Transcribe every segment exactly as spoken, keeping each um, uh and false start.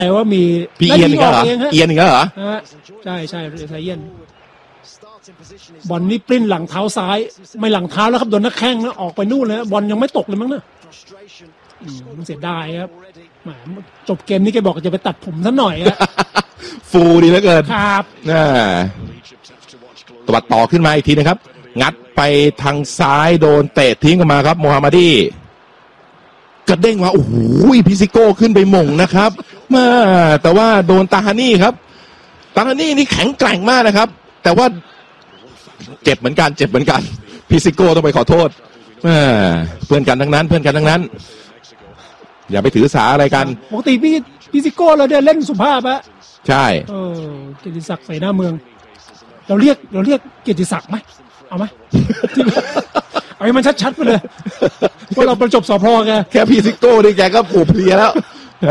แต่ว่ามีพี่เอียนอีกเหรอเอียนอีกเหรอใช่ใช่ไซเอียนบอลนี่ปลิ้นหลังเท้าซ้ายไม่หลังเท้าแล้วครับโดนนักแข้งแล้วออกไปนู่นเลยบอลยังไม่ตกเลยมั้งนะมันเสียดายครับแหมจบเกมนี้แกบอกจะไปตัดผมซะหน่อยอะฟูดีเหลือเกินครับน่าตวัดต่อขึ้นมาอีกทีนะครับงัดไปทางซ้ายโดนเตะทิ้งกันมาครับโมฮัมมัดีกระเด้งมาโอ้โหพิซิโก้ขึ้นไปหม่งนะครับมาแต่ว่าโดนตาฮานี่ครับตาฮานี่นี่แข็งแกร่งมากนะครับแต่ว่าเจ็บเหมือนกันเจ็บเหมือนกันพิซิโก้ต้องไปขอโทษเพื่อนกันทั้งนั้นเพื่อนกันทั้งนั้นอย่าไปถือสาอะไรกันปกติพี่พิซิโก้เราเนี่ยเล่นสุภาพอะใช่เออเกียรติศักดิ์ใส่หน้าเมืองเราเรียกเราเรียกเกียรติศักดิ์ไหมเอาไหมเอาให้มันชัดๆไปเลยว่าเราประจบสพแกแค่พิซิโก้นี่แกก็ปวดเพลียแล้ว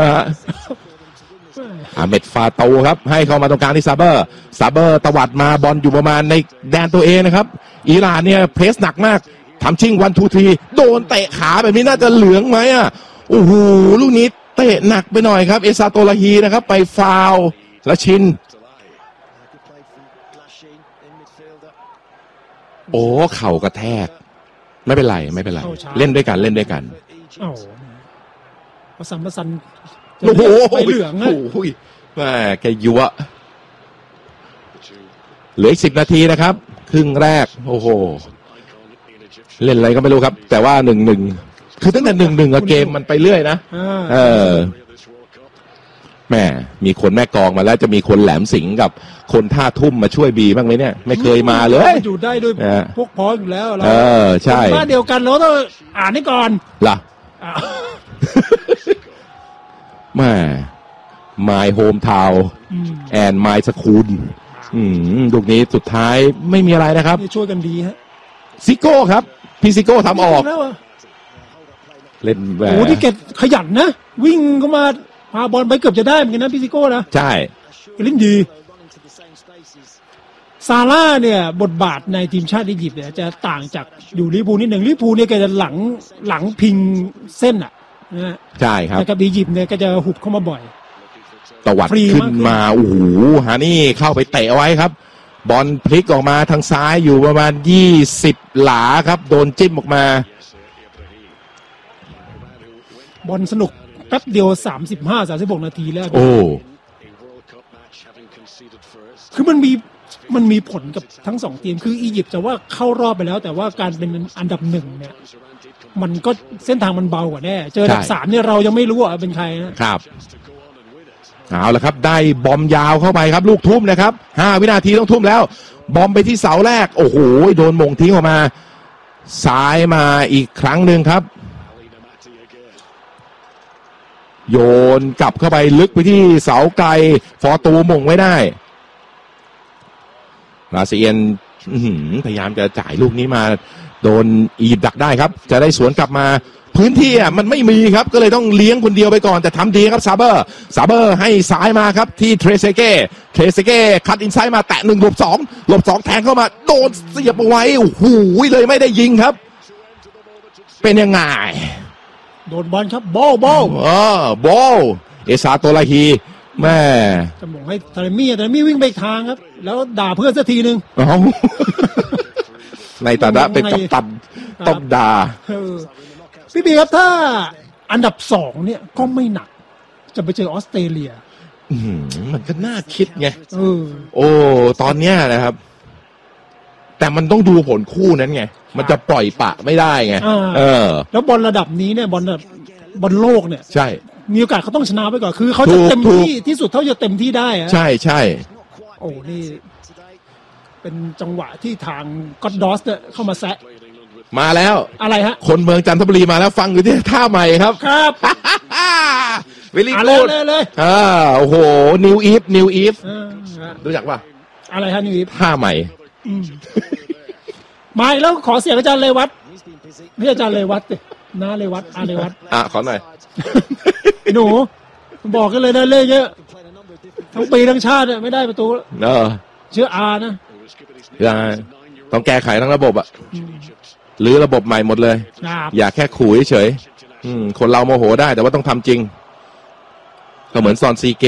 อาเมดฟาโตครับให้เข้ามาตรงกลางที่ซาเบอร์ซาเบอร์ตวัดมาบอลอยู่ประมาณในแดนตัวเองนะครับอิหร่านเนี่ยเพรสหนักมากทำชิงวันทูทีโดนเตะขาแบบนี้น่าจะเหลืองไหมอ่ะโอ้โหลูกนี้เตะหนักไปหน่อยครับเอซาโตลาฮีนะครับไปฟาวล์และชินโอ้เข่ากระแทกไม่เป็นไรไม่เป็นไรเล่นด้วยกันเล่นด้วยกันโอ้ประสัมประสันโอ้โหเหลืองอ่ะโอ้ยแม่แกยั่วเหลืออีกสิบนาทีนะครับครึ่งแรกโอ้โหเล่นอะไรก็ไม่รู้ครับแต่ว่าหนึ่งหนึ่งคือตั้งแต่หนึ่งหนึ่งเกมมันไปเรื่อยนะเออแม่มีคนแม่กองมาแล้วจะมีคนแหลมสิงกับคนท่าทุ่มมาช่วยบีบ้างไหมเนี่ยไม่เคยมาเลยอยู่ได้ด้วยพวกพ้องอยู่แล้วเราเออใช่บ้านเดียวกันเราต้องอ่านให้ก่อนล่ะแม่ My Hometown and My School อืมลูกนี้สุดท้ายไม่มีอะไรนะครับช่วยกันดีฮะซิโก้ครับพี่ซิโก้ทำออกเล่นแหวโอ้ที่เกตขยันนะวิ่งเข้ามาพาบอลไปเกือบจะได้เหมือนกันนะพี่ซิโก้นะใช่เล่นดีซาร่าเนี่ยบทบาทในทีมชาติอียิปต์เนี่ยจะต่างจากอยู่ลิเวอร์พูลนิดหนึ่งลิเวอร์พูลเนี่ยแกจะหลังหลังพิงเส้นอ่ะนะใช่ครับแต่กับอียิปต์เนี่ยก็จะหุบเข้ามาบ่อยตวัดขึ้นมาโอ้โหฮานี่เข้าไปเตะเอาไว้ครับบอลพลิกออกมาทางซ้ายอยู่ประมาณยี่สิบหลาครับโดนจิ้มออกมาบอลสนุกแป๊บเดียวสามสิบห้า สามสิบหกนาทีแล้วโอ้คือมันมีมันมีผลกับทั้งสองทีมคืออียิปต์จะว่าเข้ารอบไปแล้วแต่ว่าการเป็นอันดับหนึ่งเนี่ยมันก็เส้นทางมันเบากว่าแน่เจออันดับสามเนี่ยเรายังไม่รู้ว่าเป็นใครนะครับเอาละครับได้บอมยาวเข้าไปครับลูกทุ่มนะครับห้าวินาทีต้องทุ่มแล้วบอมไปที่เสาแรกโอ้โหโดนมงทิ้งออกมาซ้ายมาอีกครั้งหนึ่งครับโยนกลับเข้าไปลึกไปที่เสาไกลฟอตูมงไว้ได้ราเซียนพยายามจะจ่ายลูกนี้มาโดนอียิปต์ดักได้ครับจะได้สวนกลับมาพื้นที่อ่ะมันไม่มีครับก็เลยต้องเลี้ยงคนเดียวไปก่อนแต่ทำดีครับซาเบอร์ซาเบอร์ให้ซ้ายมาครับที่เทรเซเก้เทรเซเก้คัดอินไซด์มาแตะหนึ่งหลบสองหลบสองแทงเข้ามาโดนเสียบเอาไว้โอ้โหเลยไม่ได้ยิงครับเป็นยังไงโดนบอลครับโบโบเออโบเอซาโตลาฮีแม่จะมองให้ทาร์มี่ทาร์มี่วิ่งไปทางครับแล้วด่าเพื่อนสักทีนึงในฐานะเป็นกัปตันต้องด่าพี่บีครับถ้าอันดับสองเนี่ยก็ไม่หนักจะไปเจอออสเตรเลียมันก็น่าคิดไงโอ้ตอนเนี้ยนะครับแต่มันต้องดูผลคู่นั้นไงมันจะปล่อยปะไม่ได้ไงเออแล้วบอลระดับนี้เนี่ยบอลแบบบอลโลกเนี่ยใช่มีโอกาสเขาต้องชนะไปก่อนคือเขาจะเต็มที่ที่สุดเท่าจะเต็มที่ได้อะใช่ใช่โอ้นี่เป็นจังหวะที่ทางก็อดดอสเนี่ยเข้ามาแซะมาแล้วอะไรฮะคนเมืองจันทบุรีมาแล้วฟังอยู่ที่ท่าใหม่ครับครับเวลี่กูดเลยเลยอ่าโอ้โหนิวอีฟนิวอีฟรู้จักป่ะอะไรฮะนิวอีฟท่าใหม่มาแล้วขอเสียงอาจารย์เลวัตนี่อาจารย์เลวัตเลยน้าเลวัตอาเลวัตอ่ะขอหน่อยหนูบอกกันเลยนะเล่เยอะทั้งปีทั้งชาติไม่ได้ประตูเออเชื่ออานะต้องแก้ไขทั้งระบบอ่ะหรือระบบใหม่หมดเลยอย่าแค่ขู่เฉยๆคนเราโมโหได้แต่ว่าต้องทำจริงก็เหมือนซอนซีเก